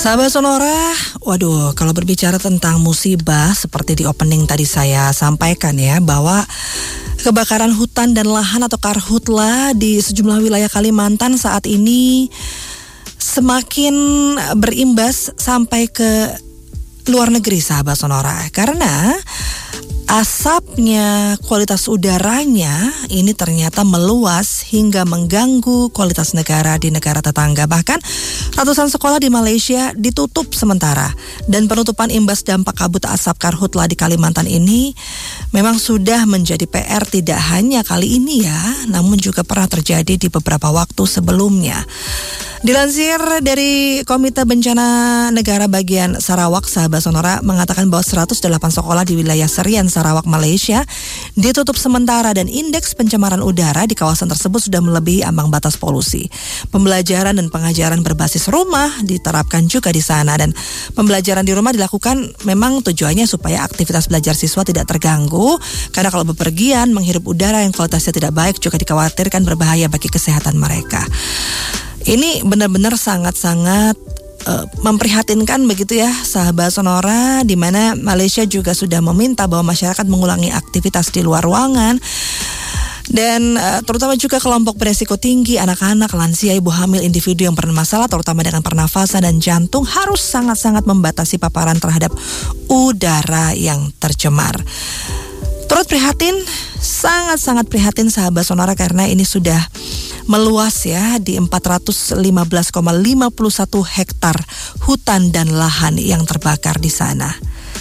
Sahabat Sonora, waduh, kalau berbicara tentang musibah seperti di opening tadi saya sampaikan ya, bahwa kebakaran hutan dan lahan atau karhutla di sejumlah wilayah Kalimantan saat ini semakin berimbas sampai ke luar negeri, sahabat Sonora, karena asapnya, kualitas udaranya ini ternyata meluas hingga mengganggu kualitas negara di negara tetangga. Bahkan ratusan sekolah di Malaysia ditutup sementara. Dan penutupan imbas dampak kabut asap karhutla di Kalimantan ini memang sudah menjadi PR tidak hanya kali ini ya, namun juga pernah terjadi di beberapa waktu sebelumnya. Dilansir dari Komite Bencana Negara bagian Sarawak, sahabat Sonora, mengatakan bahwa 108 sekolah di wilayah Serian, Sarawak, Malaysia ditutup sementara dan indeks pencemaran udara di kawasan tersebut sudah melebihi ambang batas polusi. Pembelajaran dan pengajaran berbasis rumah diterapkan juga di sana, dan pembelajaran di rumah dilakukan memang tujuannya supaya aktivitas belajar siswa tidak terganggu, karena kalau bepergian menghirup udara yang kualitasnya tidak baik juga dikhawatirkan berbahaya bagi kesehatan mereka. Ini benar-benar sangat-sangat memprihatinkan begitu ya, sahabat Sonora, di mana Malaysia juga sudah meminta bahwa masyarakat mengulangi aktivitas di luar ruangan, dan terutama juga kelompok beresiko tinggi, anak-anak, lansia, ibu hamil, individu yang bermasalah terutama dengan pernafasan dan jantung harus sangat-sangat membatasi paparan terhadap udara yang tercemar. Turut prihatin, sangat-sangat prihatin sahabat Sonora, karena ini sudah meluas ya di 415,51 hektar hutan dan lahan yang terbakar di sana.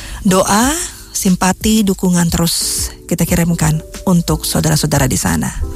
Doa, simpati, dukungan terus kita kirimkan untuk saudara-saudara di sana.